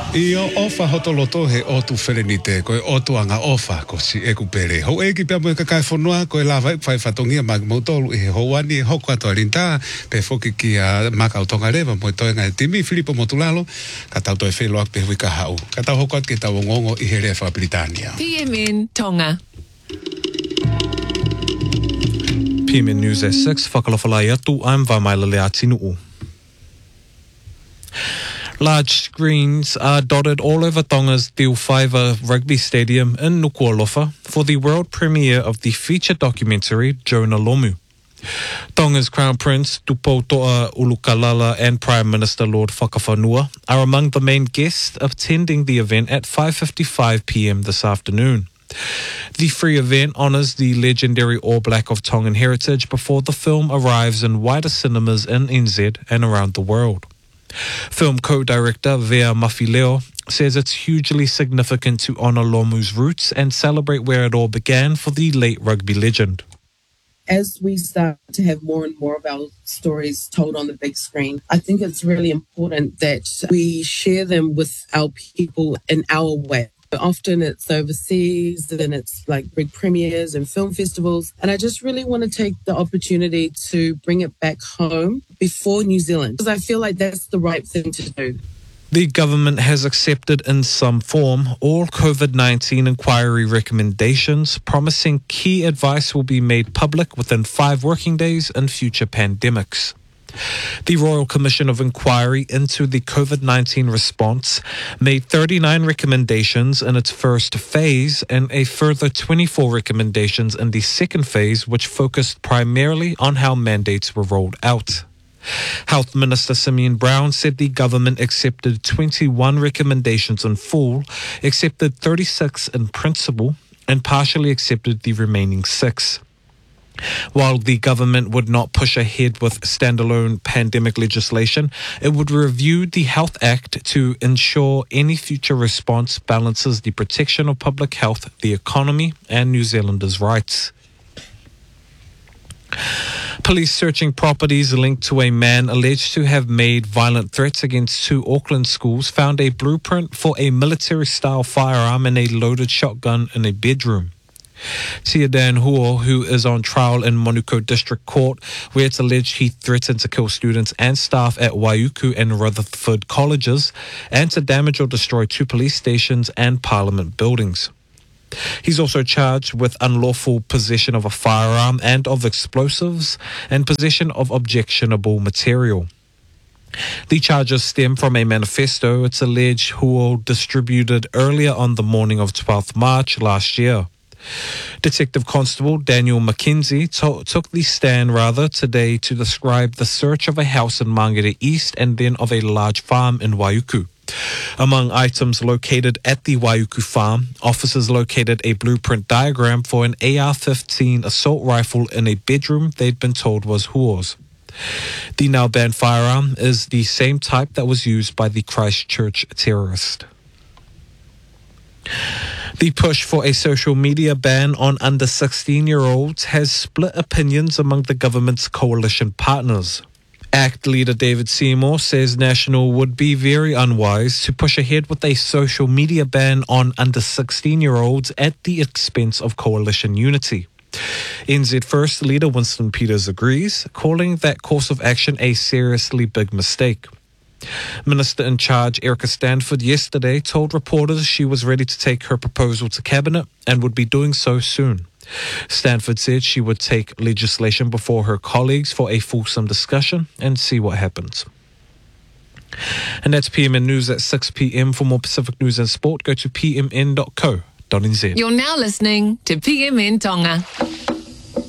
I o ofa hotoloto he otu wherenite koe otu anga ofa ko si e kupere. Ho e ki pia moe kakai whanua koe lava whai whatongia mag mautolu i he houani e hoko ato arinta pe whoki ki a makau tonga rewa moe toenga e timi Filipo Motulalo ka tau toi wheloa pe hui ka hau. Ka tau hoko at ki tau ngongo i he rea Britania. PMN Tonga. PMN News at 6, whakalawhalai atu, I'm Vamaila Leatinu'u. Large screens are dotted all over Tonga's Te Whaiva Rugby Stadium in Nuku'alofa for the world premiere of the feature documentary Jonah Lomu. Tonga's Crown Prince Tupouto'a Ulukalala and Prime Minister Lord Whakawhanua are among the main guests attending the event at 5:55 p.m. this afternoon. The free event honours the legendary All Black of Tongan heritage before the film arrives in wider cinemas in NZ and around the world. Film co-director Vea Mafileo says it's hugely significant to honour Lomu's roots and celebrate where it all began for the late rugby legend. As we start to have more and more of our stories told on the big screen, I think it's really important that we share them with our people in our way. Often it's overseas and it's like big premieres and film festivals. And I just really want to take the opportunity to bring it back home before New Zealand, because I feel like that's the right thing to do. The government has accepted in some form all COVID-19 inquiry recommendations, promising key advice will be made public within 5 working days in future pandemics. The Royal Commission of Inquiry into the COVID-19 response made 39 recommendations in its first phase and a further 24 recommendations in the second phase, which focused primarily on how mandates were rolled out. Health Minister Simeon Brown said the government accepted 21 recommendations in full, accepted 36 in principle, and partially accepted the remaining 6. While the government would not push ahead with standalone pandemic legislation, it would review the Health Act to ensure any future response balances the protection of public health, the economy, and New Zealanders' rights. Police searching properties linked to a man alleged to have made violent threats against 2 Auckland schools found a blueprint for a military-style firearm and a loaded shotgun in a bedroom. Tia Dan Huo, who is on trial in Manukau District Court, where it's alleged he threatened to kill students and staff at Waiuku and Rutherford colleges and to damage or destroy 2 police stations and parliament buildings. He's also charged with unlawful possession of a firearm and of explosives and possession of objectionable material. The charges stem from a manifesto it's alleged Huo distributed earlier on the morning of 12th March last year. Detective Constable Daniel McKenzie took the stand today to describe the search of a house in Mangere East and then of a large farm in Waiuku. Among items located at the Waiuku farm, officers located a blueprint diagram for an AR-15 assault rifle in a bedroom they'd been told was Huo's. The now banned firearm is the same type that was used by the Christchurch terrorist. The push for a social media ban on under 16-year-olds has split opinions among the government's coalition partners. ACT leader David Seymour says National would be very unwise to push ahead with a social media ban on under 16-year-olds at the expense of coalition unity. NZ First leader Winston Peters agrees, calling that course of action a seriously big mistake. Minister in charge Erica Stanford yesterday told reporters she was ready to take her proposal to Cabinet and would be doing so soon. Stanford said she would take legislation before her colleagues for a fulsome discussion and see what happens. And that's PMN News at 6 p.m. For more Pacific news and sport, go to pmn.co.nz. You're now listening to PMN Tonga.